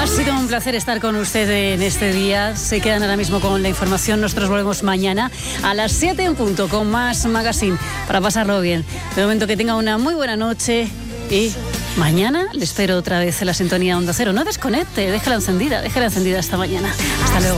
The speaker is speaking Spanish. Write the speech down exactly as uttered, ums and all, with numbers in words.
sido un placer estar con usted en este día. Se quedan ahora mismo con la información. Nosotros volvemos mañana a las siete en punto con más Magazine para pasarlo bien. De momento que tenga una muy buena noche y mañana le espero otra vez en la sintonía Onda Cero. No desconecte, déjala encendida, déjala encendida hasta mañana. Hasta luego.